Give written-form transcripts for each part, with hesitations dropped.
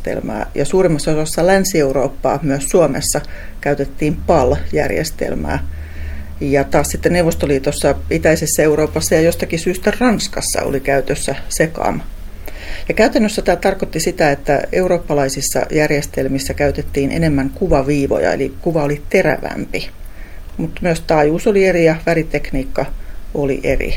radiojärjestelmää ja suurimmassa osassa Länsi-Eurooppaa, myös Suomessa, käytettiin PAL-järjestelmää. Ja taas sitten Neuvostoliitossa, Itäisessä Euroopassa ja jostakin syystä Ranskassa oli käytössä SECAM. Ja käytännössä tämä tarkoitti sitä, että eurooppalaisissa järjestelmissä käytettiin enemmän kuvaviivoja, eli kuva oli terävämpi. Mutta myös taajuus oli eri ja väritekniikka oli eri.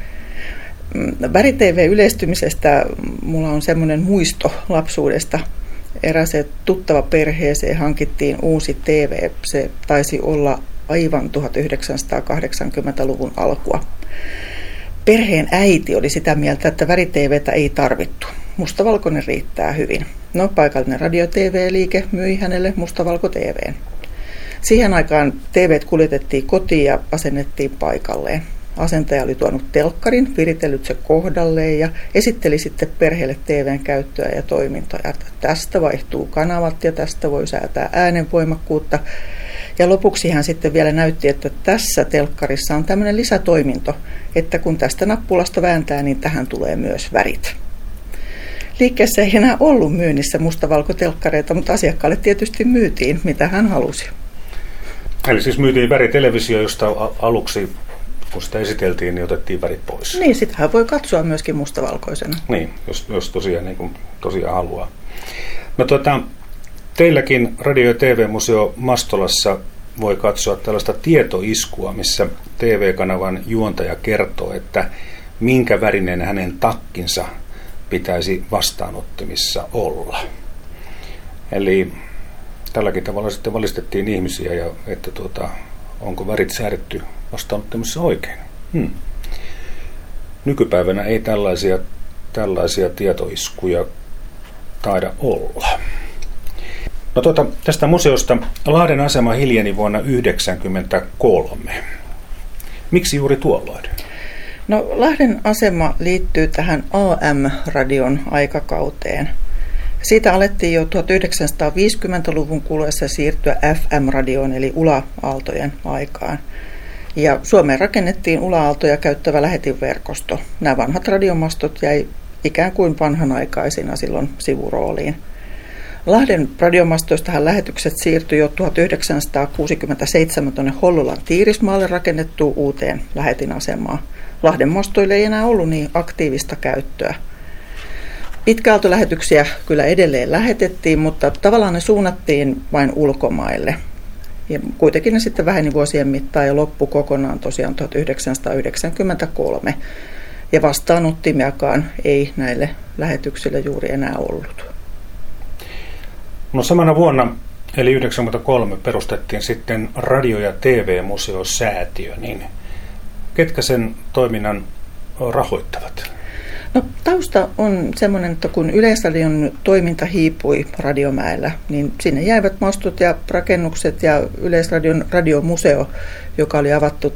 Väri-TV-yleistymisestä mulla on semmoinen muisto lapsuudesta. Eräseen tuttava perheeseen hankittiin uusi TV. Se taisi olla aivan 1980-luvun alkua. Perheen äiti oli sitä mieltä, että väri-TVtä ei tarvittu. Mustavalkoinen riittää hyvin. No, paikallinen radio-TV-liike myi hänelle mustavalko-TVn. Siihen aikaan TVt kuljetettiin kotiin ja asennettiin paikalleen. Asentaja oli tuonut telkkarin, viritellyt se kohdalleen ja esitteli sitten perheelle TVn käyttöä ja toimintoja. Tästä vaihtuu kanavat ja tästä voi säätää äänenvoimakkuutta. Ja lopuksi hän sitten vielä näytti, että tässä telkkarissa on tämmöinen lisätoiminto, että kun tästä nappulasta vääntää, niin tähän tulee myös värit. Liikkeessä ei enää ollut myynnissä mustavalkotelkkareita, mutta asiakkaalle tietysti myytiin, mitä hän halusi. Eli siis myytiin väritelevisio, josta aluksi, kun sitä esiteltiin, niin otettiin värit pois. Niin, sitähän voi katsoa myöskin mustavalkoisena. Niin, jos tosiaan haluaa. No teilläkin Radio- ja TV-museo Mastolassa voi katsoa tällaista tietoiskua, missä TV-kanavan juontaja kertoo, että minkä värinen hänen takkinsa pitäisi vastaanottimissa olla. Eli tälläkin tavalla sitten valistettiin ihmisiä, ja että onko värit säädetty vastaanottimissa oikein. Nykypäivänä ei tällaisia tietoiskuja taida olla. No tästä museosta Lahden asema hiljeni vuonna 1993. Miksi juuri tuolloin? No, Lahden asema liittyy tähän AM-radion aikakauteen. Siitä alettiin jo 1950-luvun kuluessa siirtyä FM-radioon eli ula-aaltojen aikaan. Ja Suomeen rakennettiin ula-aaltoja käyttävä lähetinverkosto. Nämä vanhat radiomastot jäi ikään kuin vanhanaikaisina silloin sivurooliin. Lahden radiomastoistahan lähetykset siirtyi jo 1967 tuonne Hollolan Tiirismaalle rakennettuun uuteen lähetinasemaan. Lahden mastoille ei enää ollut niin aktiivista käyttöä. Pitkäaaltolähetyksiä kyllä edelleen lähetettiin, mutta tavallaan ne suunnattiin vain ulkomaille. Ja kuitenkin ne sitten väheni vuosien mittaan ja loppui kokonaan tosiaan 1993. Ja vastaanottimiakaan ei näille lähetyksille juuri enää ollut. No samana vuonna, eli 1993, perustettiin sitten Radio- ja TV-museosäätiö, niin ketkä sen toiminnan rahoittavat? No, tausta on semmoinen, että kun Yleisradion toiminta hiipui Radiomäellä, niin sinne jäivät mastot ja rakennukset ja Yleisradion radiomuseo, joka oli avattu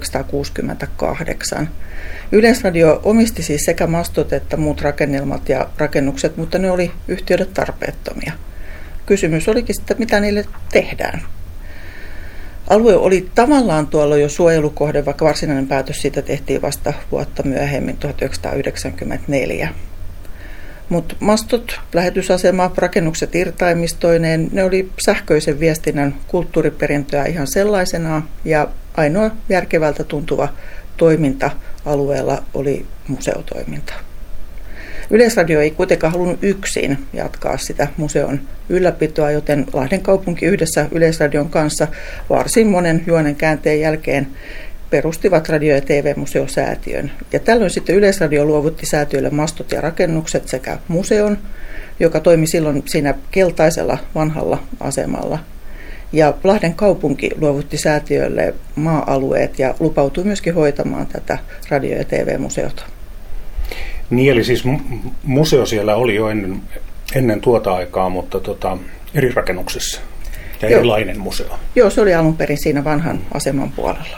1968. Yleisradio omisti siis sekä mastot että muut rakennelmat ja rakennukset, mutta ne oli yhtiöille tarpeettomia. Kysymys olikin sitten, mitä niille tehdään. Alue oli tavallaan tuolla jo suojelukohde, vaikka varsinainen päätös siitä tehtiin vasta vuotta myöhemmin, 1994. Mutta mastot, lähetysasema, rakennukset irtaimistoineen, ne oli sähköisen viestinnän kulttuuriperintöä ihan sellaisenaan, ja ainoa järkevältä tuntuva toiminta alueella oli museotoiminta. Yleisradio ei kuitenkaan halunnut yksin jatkaa sitä museon ylläpitoa, joten Lahden kaupunki yhdessä Yleisradion kanssa varsin monen juonen käänteen jälkeen perustivat Radio- ja TV-museosäätiön. Ja tällöin sitten Yleisradio luovutti säätiölle mastot ja rakennukset sekä museon, joka toimi silloin siinä keltaisella vanhalla asemalla. Ja Lahden kaupunki luovutti säätiölle maa-alueet ja lupautui myöskin hoitamaan tätä Radio- ja TV-museota. Niin, eli siis museo siellä oli jo ennen tuota aikaa, mutta eri rakennuksissa ja erilainen museo. Joo, se oli alun perin siinä vanhan aseman puolella.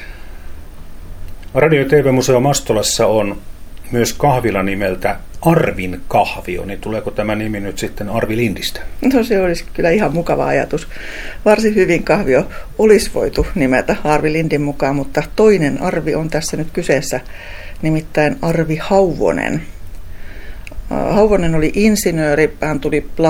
Radio- ja TV-museo Mastolassa on myös kahvila nimeltä Arvin kahvio, niin tuleeko tämä nimi nyt sitten Arvi Lindistä? No, se olisi kyllä ihan mukava ajatus. Varsin hyvin kahvio olisi voitu nimetä Arvi Lindin mukaan, mutta toinen Arvi on tässä nyt kyseessä, nimittäin Arvi Hauvonen. Hauvonen oli insinööri, hän tuli